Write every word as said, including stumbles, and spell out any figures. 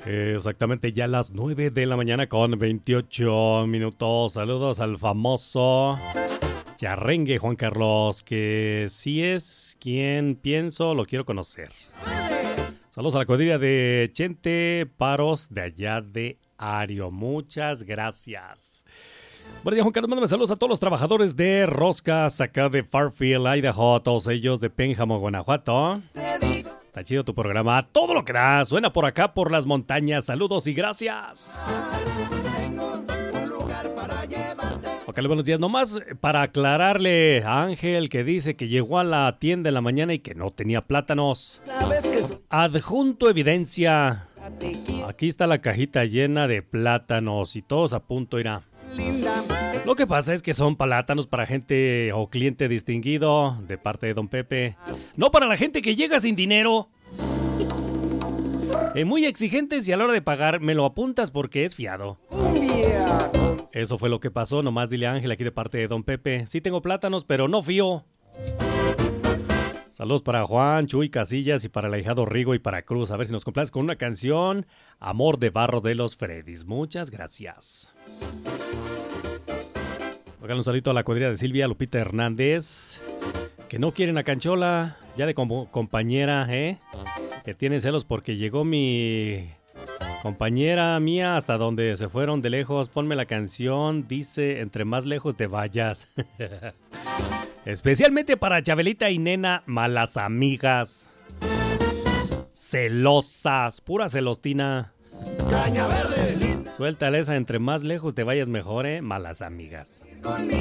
Exactamente, ya las nueve de la mañana con veintiocho minutos. Saludos al famoso charrengue Juan Carlos, que si es quien pienso, lo quiero conocer. Saludos a la cuadrilla de Chente Paros de allá de Ario. Muchas gracias. Bueno, ya Juan Carlos, mándame saludos a todos los trabajadores de Roscas acá de Fairfield, Idaho, a todos ellos de Pénjamo, Guanajuato. Está chido tu programa, todo lo que da, suena por acá por las montañas. Saludos y gracias. Ok, buenos días. Nomás para aclararle a Ángel, que dice que llegó a la tienda en la mañana y que no tenía plátanos. Adjunto evidencia. Aquí está la cajita llena de plátanos y todos a punto irá. Lo que pasa es que son plátanos para gente o cliente distinguido de parte de Don Pepe. No para la gente que llega sin dinero. Eh, muy exigentes y a la hora de pagar me lo apuntas porque es fiado. Eso fue lo que pasó. Nomás dile a Ángel aquí de parte de Don Pepe. Sí tengo plátanos, pero no fío. Saludos para Juan, Chuy Casillas y para el ahijado Rigo y para Cruz. A ver si nos complaces con una canción. Amor de barro de los Freddys. Muchas gracias. Un saludito a la cuadrilla de Silvia Lupita Hernández, que no quieren a Canchola, ya de como compañera, ¿eh? Que tienen celos porque llegó mi compañera mía hasta donde se fueron de lejos. Ponme la canción, dice, entre más lejos te vayas. Especialmente para Chabelita y Nena, malas amigas. Celosas, pura celostina. Caña verde. Suéltale esa, entre más lejos te vayas mejor, ¿eh? Malas amigas.